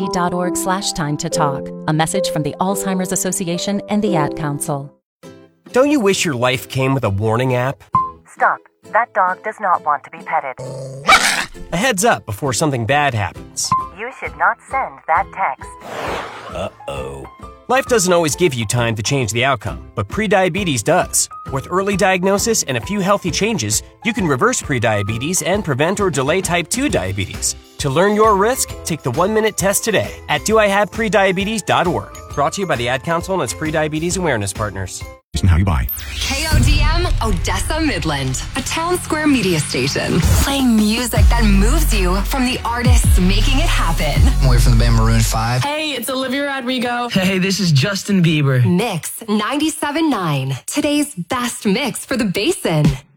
az.org/time to talk. A message from the Alzheimer's Association and the Ad Council. Don't you wish your life came with a warning app? Stop. That dog does not want to be petted. A heads up before something bad happens. You should not send that text. Uh-oh. Life doesn't always give you time to change the outcome, but prediabetes does. With early diagnosis and a few healthy changes, you can reverse prediabetes and prevent or delay type 2 diabetes. To learn your risk, take the 1-minute test today at doihaveprediabetes.org. Brought to you by the Ad Council and its prediabetes awareness partners. And how you buy. KODM Odessa Midland, a town square media station. Playing music that moves you from the artists making it happen. Away from the band Maroon 5. Hey, it's Olivia Rodrigo. Hey, this is Justin Bieber. Mix 97.9, today's best mix for the Basin.